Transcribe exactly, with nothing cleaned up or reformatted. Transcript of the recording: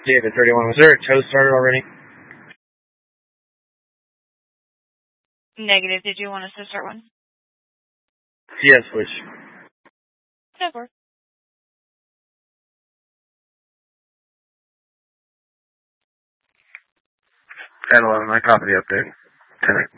David thirty-one, was there a tow started already? Negative. Did you want us to start one? Yes, which? That works. ten eleven, I copy the update. ten